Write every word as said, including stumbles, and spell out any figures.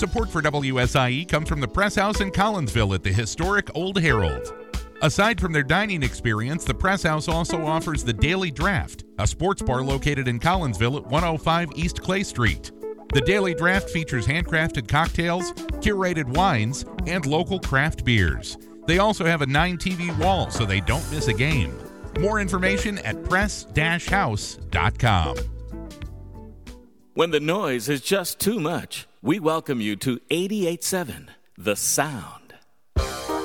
Support for W S I E comes from the Press House in Collinsville at the historic Old Herald. Aside from their dining experience, the Press House also offers the Daily Draft, a sports bar located in Collinsville at one oh five East Clay Street. The Daily Draft features handcrafted cocktails, curated wines, and local craft beers. They also have a nine T V wall so they don't miss a game. More information at press dash house dot com. When the noise is just too much, we welcome you to eighty-eight point seven The Sound.